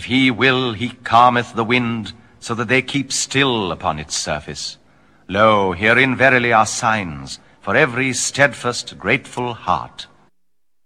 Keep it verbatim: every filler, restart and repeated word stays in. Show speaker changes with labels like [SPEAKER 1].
[SPEAKER 1] If he will, he calmeth the wind, so that they keep still upon its surface. Lo, herein verily are signs for every steadfast, grateful heart.